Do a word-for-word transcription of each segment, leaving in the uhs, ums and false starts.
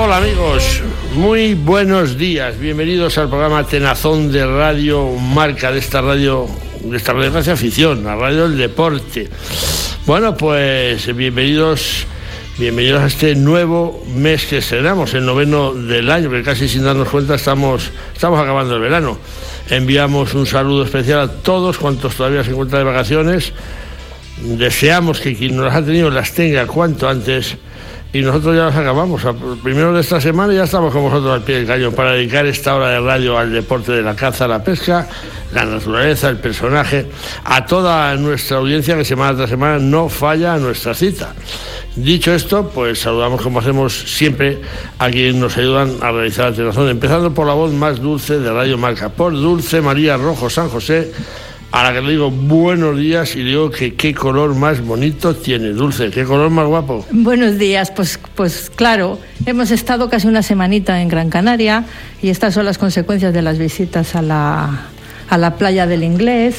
Hola amigos, muy buenos días, bienvenidos al programa Tenazón de Radio Marca, de esta radio, de esta radio de afición, la radio del deporte. Bueno, pues bienvenidos, bienvenidos a este nuevo mes que estrenamos, el noveno del año, que casi sin darnos cuenta estamos, estamos acabando el verano. Enviamos un saludo especial a todos cuantos todavía se encuentran de vacaciones. Deseamos que quien nos las ha tenido las tenga cuanto antes. Y nosotros ya las acabamos. Primero de esta semana ya estamos con vosotros al pie del cañón para dedicar esta hora de radio al deporte de la caza, la pesca, la naturaleza, el personaje, a toda nuestra audiencia que semana tras semana no falla a nuestra cita. Dicho esto, pues saludamos como hacemos siempre a quienes nos ayudan a realizar la Tenazón, empezando por la voz más dulce de Radio Marca, por Dulce María Rojo San José, a la que le digo buenos días y digo que qué color más bonito tiene. Dulce, qué color más guapo. Buenos días, pues, pues claro, hemos estado casi una semanita en Gran Canaria y estas son las consecuencias de las visitas a la, a la playa del Inglés,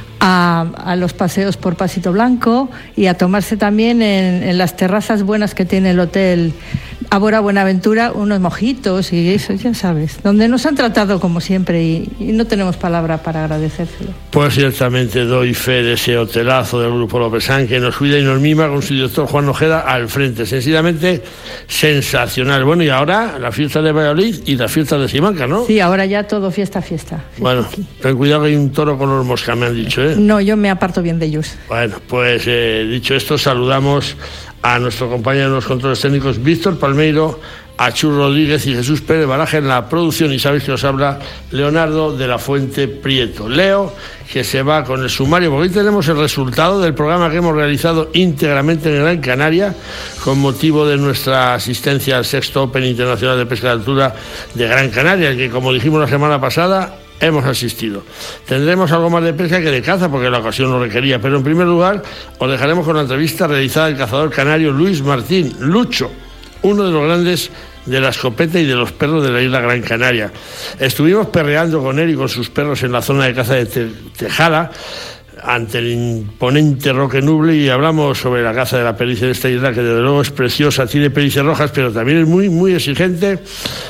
a, a los paseos por Pasito Blanco y a tomarse también en, en las terrazas buenas que tiene el hotel Ábora Buenaventura unos mojitos y eso, ya sabes, donde nos han tratado como siempre y, y no tenemos palabra para agradecérselo. Pues ciertamente doy fe de ese hotelazo del Grupo Lopesán que nos cuida y nos mima con su director Juan Ojeda al frente, sencillamente sensacional. Bueno, y ahora la fiesta de Valladolid y la fiesta de Simancas, ¿no? Sí, ahora ya todo fiesta, fiesta. fiesta bueno, aquí. Ten cuidado que hay un toro con los moscas, me han dicho, ¿eh? No, yo me aparto bien de ellos. Bueno, pues eh, dicho esto, saludamos a nuestro compañero de los controles técnicos Víctor Palmeiro, a Chus Rodríguez y Jesús Pérez Baraja en la producción, y sabéis que os habla Leonardo de la Fuente Prieto. Leo, que se va con el sumario, porque hoy tenemos el resultado del programa que hemos realizado íntegramente en Gran Canaria con motivo de nuestra asistencia al sexto Open Internacional de Pesca de Altura de Gran Canaria, el que, como dijimos la semana pasada, hemos asistido. Tendremos algo más de pesca que de caza porque la ocasión lo requería, pero en primer lugar os dejaremos con la entrevista realizada al cazador canario Luis Martín, Lucho, uno de los grandes de la escopeta y de los perros de la isla Gran Canaria. Estuvimos perreando con él y con sus perros en la zona de caza de Te- Tejada ante el imponente Roque Nuble, y hablamos sobre la caza de la pericia de esta isla, que desde luego es preciosa, tiene pericias rojas, pero también es muy, muy exigente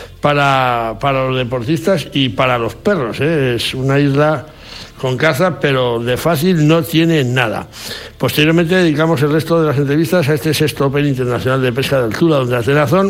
para, para los deportistas y para los perros, ¿eh? Es una isla con caza, pero de fácil no tiene nada. Posteriormente dedicamos el resto de las entrevistas a este sexto Open Internacional de Pesca de Altura, donde la Tenazón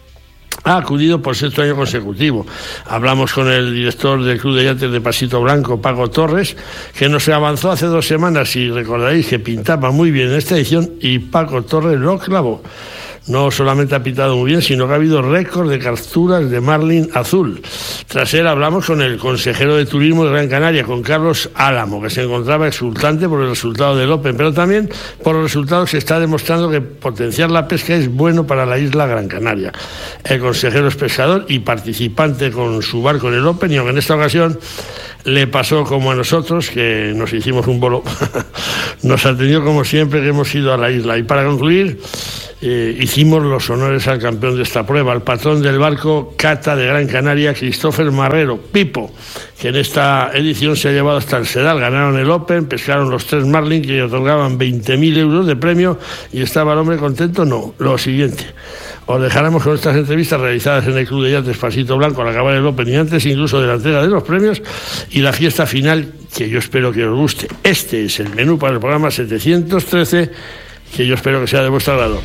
ha acudido por sexto año consecutivo. Hablamos con el director del Club de Yates de Pasito Blanco, Paco Torres, que nos avanzó hace dos semanas, y recordaréis que pintaba muy bien en esta edición, y Paco Torres lo clavó. No solamente ha pintado muy bien, sino que ha habido récord de capturas de marlin azul. Tras él hablamos con el consejero de Turismo de Gran Canaria, con Carlos Álamo, que se encontraba exultante por el resultado del Open, pero también por los resultados que está demostrando que potenciar la pesca es bueno para la isla Gran Canaria. El consejero es pescador y participante con su barco en el Open, y aunque en esta ocasión le pasó como a nosotros, que nos hicimos un bolo, nos atendió como siempre que hemos ido a la isla. Y para concluir, Eh, hicimos los honores al campeón de esta prueba, al patrón del barco Cata de Gran Canaria, Christopher Marrero, Pipo, que en esta edición se ha llevado hasta el Sedal. Ganaron el Open, pescaron los tres marlin que le otorgaban veinte mil euros de premio, y estaba el hombre contento. No, lo siguiente, os dejaremos con estas entrevistas realizadas en el Club de Yates Pasito Blanco al acabar el Open, y antes incluso de la entrega de los premios y la fiesta final, que yo espero que os guste. Este es el menú para el programa setecientos trece, que yo espero que sea de vuestro agrado.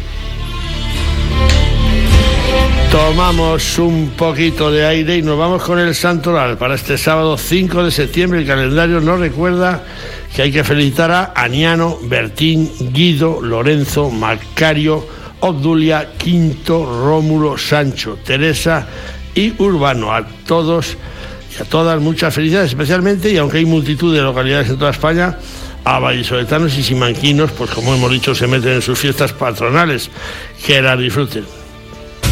Tomamos un poquito de aire y nos vamos con el santoral para este sábado cinco de septiembre. El calendario nos recuerda que hay que felicitar a Aniano, Bertín, Guido, Lorenzo, Macario, Obdulia, Quinto, Rómulo, Sancho, Teresa y Urbano. A todos y a todas muchas felicidades, especialmente, y aunque hay multitud de localidades en toda España, a vallisoletanos y simanquinos, pues como hemos dicho, se meten en sus fiestas patronales. Que las disfruten.